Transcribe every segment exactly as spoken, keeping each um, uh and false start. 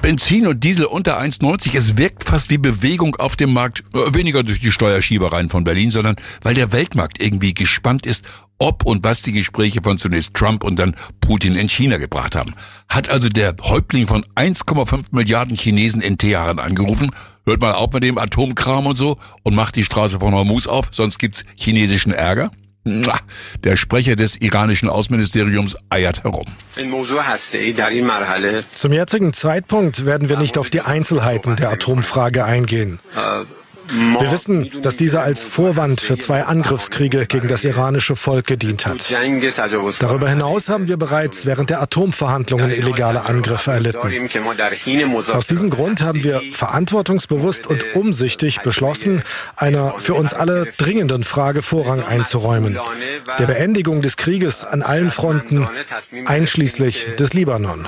Benzin und Diesel unter eins neunzig. Es wirkt fast wie Bewegung auf dem Markt. Weniger durch die Steuerschiebereien von Berlin, sondern weil der Weltmarkt irgendwie gespannt ist, ob und was die Gespräche von zunächst Trump und dann Putin in China gebracht haben. Hat also der Häuptling von eins Komma fünf Milliarden Chinesen in Teheran angerufen, hört mal auf mit dem Atomkram und so und macht die Straße von Hormuz auf, sonst gibt's chinesischen Ärger? Der Sprecher des iranischen Außenministeriums eiert herum. Zum jetzigen Zeitpunkt werden wir nicht auf die Einzelheiten der Atomfrage eingehen. Wir wissen, dass dieser als Vorwand für zwei Angriffskriege gegen das iranische Volk gedient hat. Darüber hinaus haben wir bereits während der Atomverhandlungen illegale Angriffe erlitten. Aus diesem Grund haben wir verantwortungsbewusst und umsichtig beschlossen, einer für uns alle dringenden Frage Vorrang einzuräumen: der Beendigung des Krieges an allen Fronten, einschließlich des Libanon.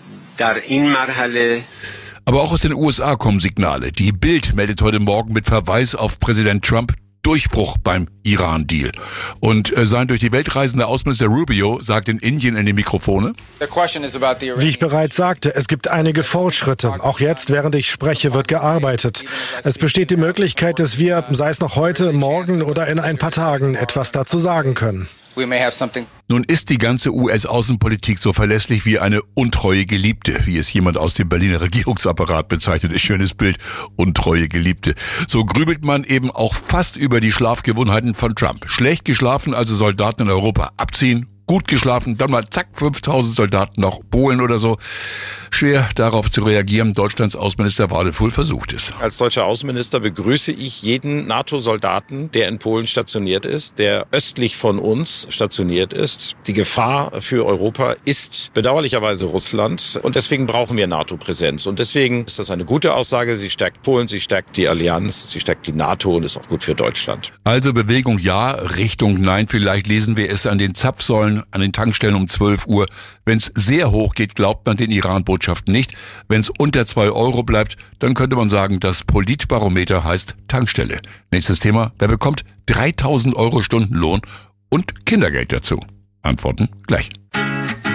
Aber auch aus den U S A kommen Signale. Die Bild meldet heute Morgen mit Verweis auf Präsident Trump Durchbruch beim Iran-Deal. Und äh, sein durch die Welt reisender Außenminister Rubio sagt in Indien in die Mikrofone: Wie ich bereits sagte, es gibt einige Fortschritte. Auch jetzt, während ich spreche, wird gearbeitet. Es besteht die Möglichkeit, dass wir, sei es noch heute, morgen oder in ein paar Tagen, etwas dazu sagen können. Nun ist die ganze U S-Außenpolitik so verlässlich wie eine untreue Geliebte, wie es jemand aus dem Berliner Regierungsapparat bezeichnet. Ein schönes Bild, untreue Geliebte. So grübelt man eben auch fast über die Schlafgewohnheiten von Trump. Schlecht geschlafen, also Soldaten in Europa abziehen. Gut geschlafen, dann mal zack, fünftausend Soldaten nach Polen oder so. Schwer darauf zu reagieren. Deutschlands Außenminister Wadefuhl versucht es. Als deutscher Außenminister begrüße ich jeden NATO-Soldaten, der in Polen stationiert ist, der östlich von uns stationiert ist. Die Gefahr für Europa ist bedauerlicherweise Russland und deswegen brauchen wir NATO-Präsenz. Und deswegen ist das eine gute Aussage. Sie stärkt Polen, sie stärkt die Allianz, sie stärkt die NATO und ist auch gut für Deutschland. Also Bewegung ja, Richtung nein. Vielleicht lesen wir es an den Zapfsäulen, an den Tankstellen um zwölf Uhr. Wenn es sehr hoch geht, glaubt man den Iran-Botschaften nicht. Wenn es unter zwei Euro bleibt, dann könnte man sagen, das Politbarometer heißt Tankstelle. Nächstes Thema: Wer bekommt dreitausend Euro Stundenlohn und Kindergeld dazu? Antworten gleich.